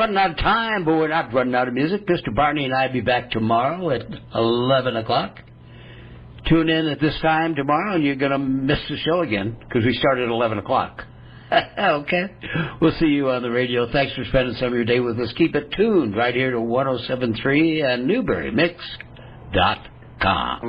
running out of time, but we're not running out of music. Mr. Barney and I will be back tomorrow at 11 o'clock. Tune in at this time tomorrow, and you're going to miss the show again because we start at 11 o'clock. Okay? We'll see you on the radio. Thanks for spending some of your day with us. Keep it tuned right here to 107.3 and NewberryMix.com.